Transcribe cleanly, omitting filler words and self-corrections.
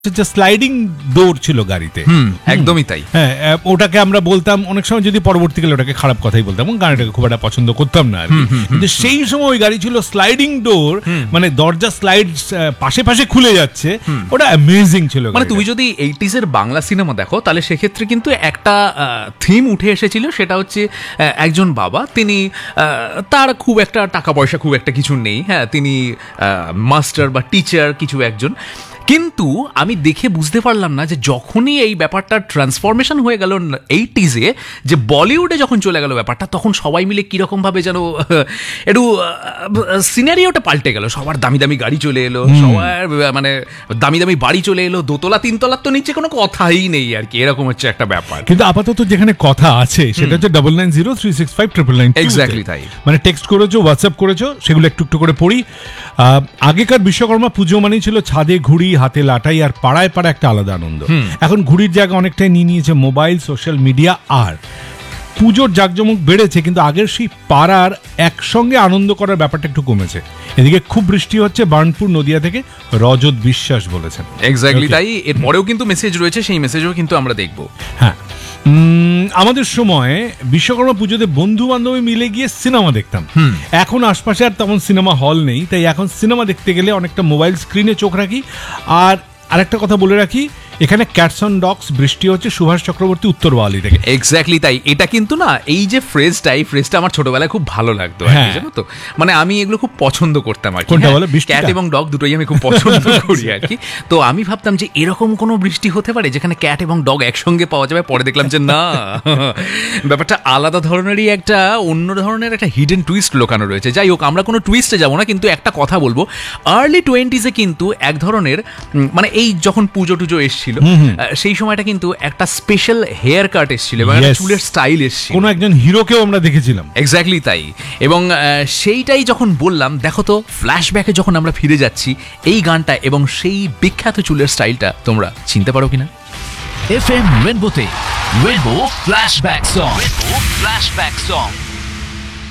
Sliding door ছিল গাড়িতে, একদমই তাই। হ্যাঁ, ওটাকে আমরা বলতাম অনেক সময়, যদি পরবর্তীকালে ওটাকে খারাপ কথাই বলতাম, গাড়িটাকে খুব একটা পছন্দ করতাম না আর কি। কিন্তু সেই সময় ওই গাড়ি ছিল স্লাইডিং ডোর, মানে দরজা স্লাইড পাশে পাশে খুলে যাচ্ছে, ওটা অ্যামেজিং ছিল। মানে তুমি যদি 80s এর বাংলা সিনেমা দেখো তাহলে সেক্ষেত্রে কিন্তু একটা থিম উঠে এসেছিল, সেটা হচ্ছে একজন বাবা, তিনি তার খুব একটা টাকা পয়সা খুব একটা কিছু নেই, হ্যাঁ, তিনি মাস্টার বা টিচার কিছু একজন, কিন্তু আমি দেখে বুঝতে পারলাম না যে যখনই এই ব্যাপারটা ট্রান্সফরমেশন হয়ে গেল 80s-এ, যে বলিউডে যখন চলে গেল ব্যাপারটা, তখন সবাই মিলে কিরকম ভাবে যেন একটু সিনারিওটা পাল্টে গেল। সবার দামি দামি গাড়ি চলে এলো, সবার মানে দামি দামি বাড়ি চলে এলো, দোতলা তিনতলার তো নিচে কোনো কথাই নেই আর কি, এরকম হচ্ছে একটা ব্যাপার। কিন্তু আপাতত যেখানে কথা আছে সেটা হচ্ছে 9903659992। এক্স্যাক্টলি তাই। মানে টেক্সট করেছো, হোয়াটসঅ্যাপ করেছো, সেগুলো একটু একটু করে পড়ি। আগেকার বিশ্বকর্মা পুজো মানেই ছিল ছাদে ঘুড়ি, হাতে লাটাই, আর পাড়ায় পাড়ায় একটা আলাদা আনন্দ। এখন ঘুড়ির জায়গা অনেকটাই নিয়ে নিয়েছে মোবাইল, সোশ্যাল মিডিয়া, আর পুজোর জাঁকজমক বেড়েছে, কিন্তু আগের সেই পাড়ার একসঙ্গে আনন্দ করার ব্যাপারটা একটু কমেছে। এদিকে খুব বৃষ্টি হচ্ছে, বার্নপুর নদিয়া থেকে রজত বিশ্বাস বলেছেন। এক্স্যাক্টলি তাই। এরপরেও কিন্তু মেসেজ রয়েছে, সেই মেসেজও কিন্তু আমরা দেখব। হ্যাঁ, আমাদের সময় বিশ্বকর্মা পুজোতে বন্ধু বান্ধবী মিলে গিয়ে সিনেমা দেখতাম। এখন আশপাশে আর তেমন সিনেমা হল নেই, তাই এখন সিনেমা দেখতে গেলে অনেকটা মোবাইল স্ক্রিনে চোখ রাখি। আর আরেকটা কথা বলে রাখি, এখানে ক্যাটস অন ডগস, বৃষ্টি হচ্ছে, সুভাষ চক্রবর্তী, উত্তর বাওয়ালি থেকে। এক্স্যাক্টলি তাই। এটা কিন্তু না, এই যে ফ্রেজটা, এই ফ্রেজটা আমার ছোটবেলায় খুব ভালো লাগতো, জানো তো, মানে আমি এগুলো খুব পছন্দ করতাম আর কি। ক্যাট এবং ডগ দুটোই আমি খুব পছন্দ করি আর কি। তো আমি ভাবতাম যে এরকম কোনো বৃষ্টি হতে পারে যেখানে ক্যাট এবং ডগ একসঙ্গে পাওয়া যাবে। পরে দেখলাম যে না, ব্যাপারটা আলাদা ধরনেরই, একটা অন্য ধরনের একটা হিডেন টুইস্ট লোকানো রয়েছে। যাই হোক, আমরা কোনো টুইস্টে যাবো না, কিন্তু একটা কথা বলবো, আর্লি 20s-এ কিন্তু এক ধরনের, মানে এই যখন পুজো টুজো এসছিল, সেই সময়টা কিন্তু একটা স্পেশাল হেয়ার কাট এসেছিল এবং একটা চুলের স্টাইল এসেছিল, কোনো একজন হিরোকেও আমরা দেখেছিলাম। এক্স্যাক্টলি তাই। এবং সেইটাই যখন বললাম, দেখো তো ফ্ল্যাশব্যাকে যখন আমরা ফিরে যাচ্ছি, এই গানটা এবং সেই বিখ্যাত চুলের স্টাইলটা তোমরা চিনতে পারো কিনা? FM রেনবোতে rainbow flashback song.